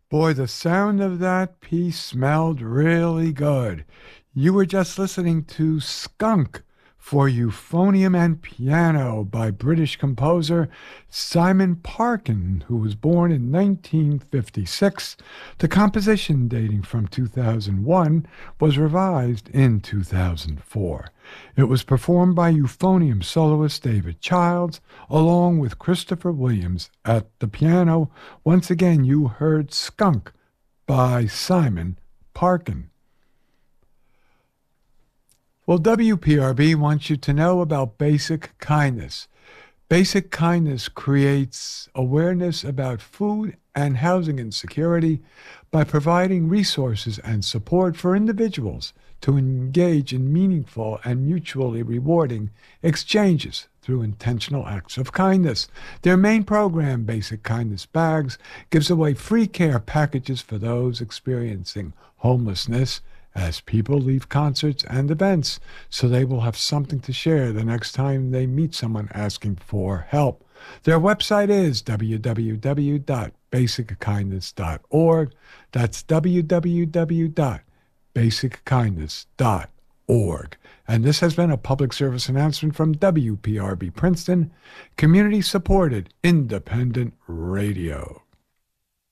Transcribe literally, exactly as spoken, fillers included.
Boy, the sound of that piece smelled really good. You were just listening to Skunk for Euphonium and Piano by British composer Simon Parkin, who was born in nineteen fifty-six. The composition, dating from two thousand one, was revised in two thousand four. It was performed by euphonium soloist David Childs, along with Christopher Williams at the piano. Once again, you heard Skunk by Simon Parkin. Well, W P R B wants you to know about basic kindness. Basic kindness creates awareness about food and housing insecurity by providing resources and support for individuals to engage in meaningful and mutually rewarding exchanges through intentional acts of kindness. Their main program, Basic Kindness Bags, gives away free care packages for those experiencing homelessness as people leave concerts and events, so they will have something to share the next time they meet someone asking for help. Their website is w w w dot basic kindness dot org. That's w w w dot basic kindness dot org. And this has been a public service announcement from W P R B Princeton, community-supported independent radio.